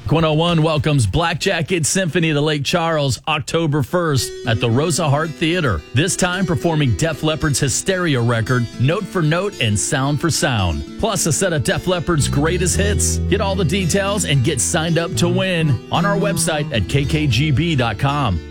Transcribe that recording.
101 welcomes Black Jacket Symphony to Lake Charles October 1st at the Rosa Hart Theater. This time performing Def Leppard's Hysteria record, note for note and sound for sound. Plus a set of Def Leppard's greatest hits. Get all the details and get signed up to win on our website at kkgb.com.